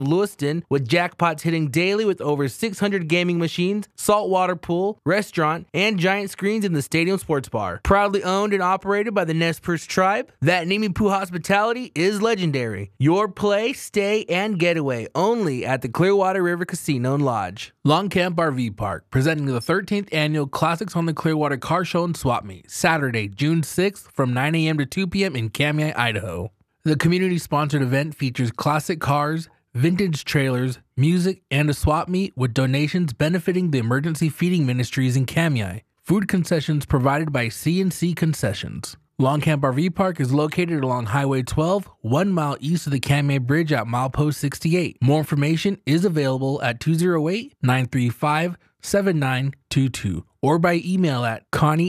Lewiston, with jackpots hitting daily with over 600 gaming machines, saltwater pool, restaurant, and giant screens in the stadium sports bar. Proudly owned and operated by the Nez Perce tribe, that Nimipu hospitality is legendary. Your play, stay, and getaway only at the Clearwater River Casino and Lodge. Long Camp RV Park, presenting the 13th annual Classics on the Clearwater Car Show and Swap Meet, Saturday, June 6th from 9 a.m. to 2 p.m. in Kamiah, Idaho. The community-sponsored event features classic cars, vintage trailers, music, and a swap meet with donations benefiting the emergency feeding ministries in Kamiah. Food concessions provided by C&C Concessions. Long Camp RV Park is located along Highway 12, 1 mile east of the Kamiah Bridge at milepost 68. More information is available at 208-935-7922 or by email at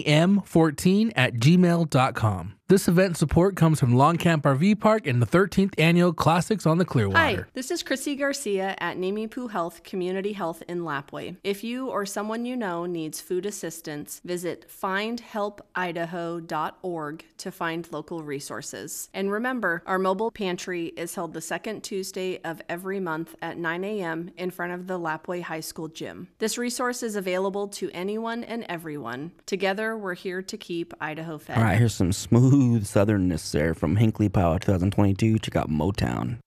conniem14@gmail.com. This event support comes from Long Camp RV Park and the 13th Annual Classics on the Clearwater. Hi, this is Chrissy Garcia at Nimipu Health Community Health in Lapwai. If you or someone you know needs food assistance, visit findhelpidaho.org to find local resources. And remember, our mobile pantry is held the second Tuesday of every month at 9 a.m. in front of the Lapwai High School gym. This resource is available to anyone and everyone. Together, we're here to keep Idaho fed. All right, here's some smooth southernness there from Hinkley Power 2022. Check out Motown.